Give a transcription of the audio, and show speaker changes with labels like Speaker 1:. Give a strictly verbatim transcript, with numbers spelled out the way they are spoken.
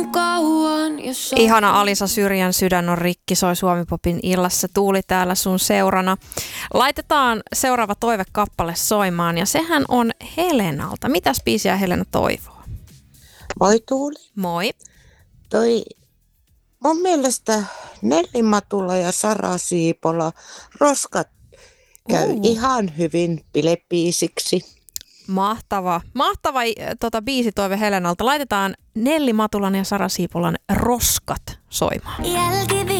Speaker 1: Ihana Alisa Syrjän Sydän on rikki, soi Suomi-popin illassa. Tuuli täällä sun seurana. Laitetaan seuraava toivekappale soimaan ja sehän on Helenalta. Mitäs biisiä Helena toivoo?
Speaker 2: Moi Tuuli.
Speaker 1: Moi.
Speaker 2: Toi mun mielestä Nelli Matula ja Sara Siipola Roskat käy
Speaker 1: Uh.
Speaker 2: ihan hyvin bilebiisiksi.
Speaker 1: Mahtava, mahtava tota, biisitoive Helenalta. Laitetaan Nelli Matulan ja Sara Siipolan Roskat soimaan.
Speaker 3: Jälkivi